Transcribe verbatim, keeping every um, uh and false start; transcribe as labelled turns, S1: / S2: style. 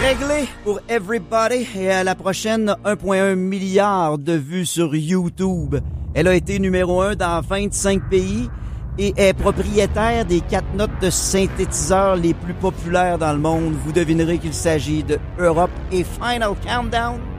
S1: Réglé pour Everybody et à la prochaine un virgule un milliard de vues sur YouTube. Elle a été numéro un dans vingt-cinq pays et est propriétaire des quatre notes de synthétiseurs les plus populaires dans le monde. Vous devinerez qu'il s'agit de Europe et Final Countdown.